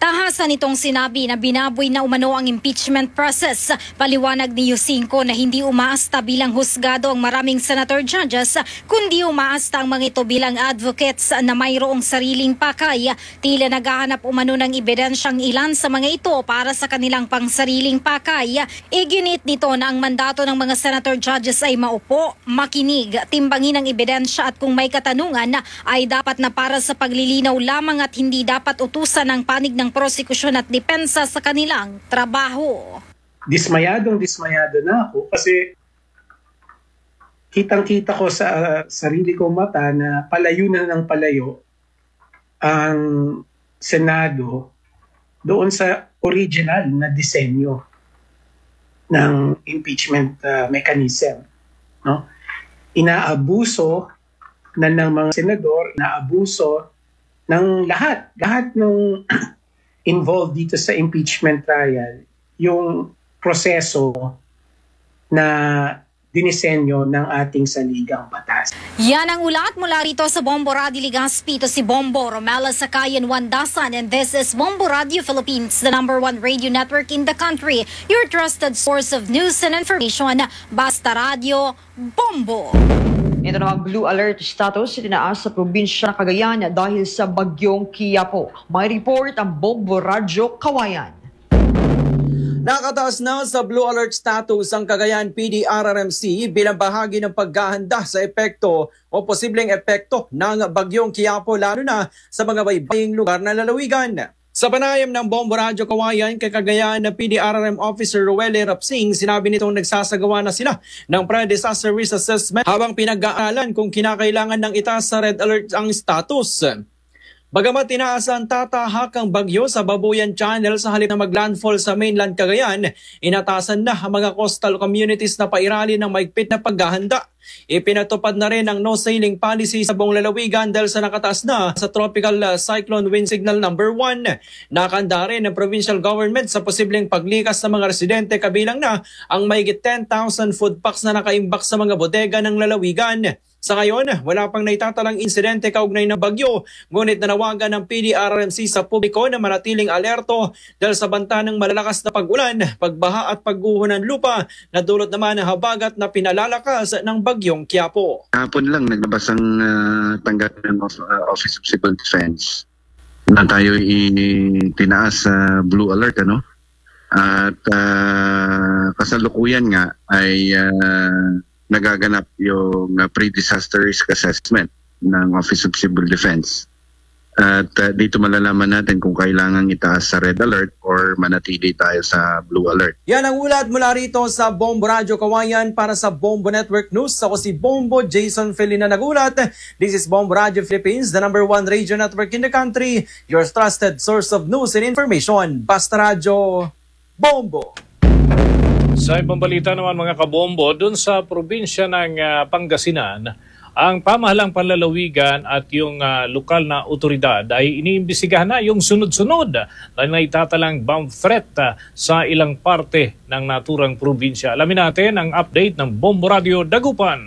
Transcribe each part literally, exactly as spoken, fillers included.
Tahasan itong sinabi na binaboy na umano ang impeachment process. Paliwanag ni Yusinko na hindi umaasta bilang husgado ang maraming senator judges, kundi umaasta ang mga ito bilang advocates na mayroong sariling pakay. Tila naghahanap umano ng ebidensyang ilan sa mga ito para sa kanilang pangsariling pakay. Iginit nito na ang mandato ng mga senator judges ay maupo, makinig, timbangin ang ebidensya at kung may katanungan ay dapat na para sa paglilinaw lamang at hindi dapat utusan ng panig ng prosekusyon at depensa sa kanilang trabaho. Dismayadong dismayado na ako kasi kitang-kita ko sa uh, sarili kong mata na palayo na ng palayo ang Senado doon sa original na disenyo ng impeachment uh, mechanism. No? Inaabuso na ng mga senador, inaabuso ng lahat, lahat ng involved dito sa impeachment trial, yung proseso na dinisenyo ng ating saligang batas. Yan ang ulat mula rito sa Bombo Radio Legazpi. Ito si Bombo Romela Sakayan Wandasan, and this is Bombo Radio Philippines, the number one radio network in the country. Your trusted source of news and information. Basta Radio, Bombo. Ito namang blue alert status itinaas sa probinsya ng Cagayan dahil sa bagyong Quiapo. May report ang Bombo Radio Kawayan. Nakataas na sa blue alert status ang Cagayan P D R R M C bilang bahagi ng paghahanda sa epekto o posibleng epekto ng bagyong Quiapo lalo na sa mga baybaying lugar na lalawigan. Sa panayam ng Bombo Radio Kawayan kay Cagayan na P D R R M Officer Roelle Rapsing, sinabi nitong nagsasagawa na sila ng pre-disaster risk assessment habang pinag-aaralan kung kinakailangan ng itaas sa red alert ang status. Bagamat tinaasan tatahak ang bagyo sa Babuyan Channel sa halip na maglandfall sa mainland Cagayan, inatasan na ang mga coastal communities na pairali ng maigpit na paghahanda. Ipinatupad na rin ang no sailing policy sa buong lalawigan dahil sa nakataas na sa tropical cyclone wind signal number one. Nakahanda rin ng provincial government sa posibleng paglikas sa mga residente kabilang na ang mahigit ten thousand food packs na nakaimbak sa mga bodega ng lalawigan. Sa ngayon, wala pang naitatalang insidente kaugnay ng bagyo, ngunit nanawagan ng P D R R M C sa publiko na manatiling alerto dahil sa banta ng malalakas na pag-ulan, pagbaha at pagguho ng lupa na dulot naman ng habagat na pinalalakas ng bagyong Quiapo. Hapon lang naglabas ang uh, tanggapan ng uh, Office of Civil Defense na tayo itinaas sa uh, blue alert, ano? At uh, kasalukuyan nga ay uh, nagaganap yung uh, pre-disaster risk assessment ng Office of Civil Defense. At uh, dito malalaman natin kung kailangan itaas sa red alert or manatili tayo sa blue alert. Yan ang ulat mula rito sa Bombo Radio Kawayan para sa Bombo Network News. Ako si Bombo Jason Felina nagulat. This is Bombo Radio Philippines, the number one radio network in the country. Your trusted source of news and information. Basta Radio, Bombo. Sa ibang balita naman mga kabombo, dun sa probinsya ng uh, Pangasinan, ang pamahalang panlalawigan at yung uh, lokal na otoridad ay iniimbestigahan na yung sunod-sunod na naitatalang bomb threat uh, sa ilang parte ng naturang probinsya. Alamin natin ang update ng Bombo Radio Dagupan.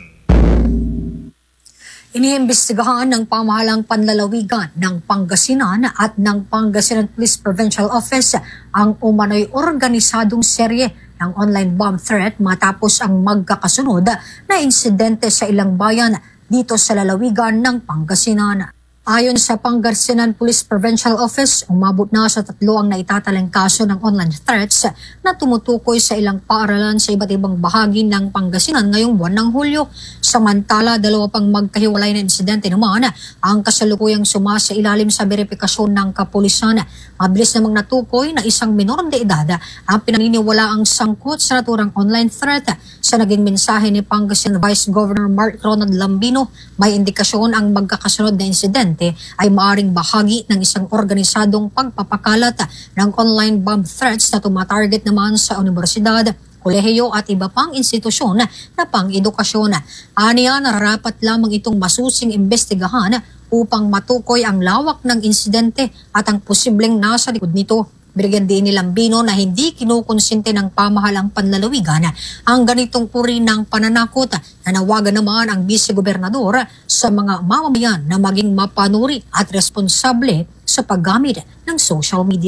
Iniimbestigahan ng pamahalang panlalawigan ng Pangasinan at ng Pangasinan Police Provincial Office ang umano'y organisadong serye ng online bomb threat matapos ang magkakasunod na insidente sa ilang bayan dito sa lalawigan ng Pangasinan. Ayon sa Pangasinan Police Provincial Office, umabot na sa tatlo ang naitatalang kaso ng online threats na tumutukoy sa ilang paaralan sa iba't ibang bahagi ng Pangasinan ngayong buwan ng Hulyo. Samantala, dalawa pang magkahiwalay na insidente naman ang kasalukuyang sumasa ilalim sa verifikasyon ng kapulisan. Mabilis namang natukoy na isang minor de edad ang pinaniniwala ang sangkot sa naturang online threat. Sa naging mensahe ni Pangasinan Vice Governor Mark Ronald Lambino, may indikasyon ang magkakasunod na insidente ay maaring bahagi ng isang organisadong pagpapakalat ng online bomb threats na tumatarget naman sa universidad, kolehiyo at iba pang institusyon na pang-edukasyon. Aniya, nararapat lamang itong masusing imbestigahan upang matukoy ang lawak ng insidente at ang posibleng nasa likod nito. Binigyan din ni Lambino na hindi kinukonsente ng pamahalang panlalawigan ang ganitong uri ng pananakot. Nanawagan naman ang Vice-Gobernador sa mga mamamayan na maging mapanuri at responsable sa paggamit ng social media.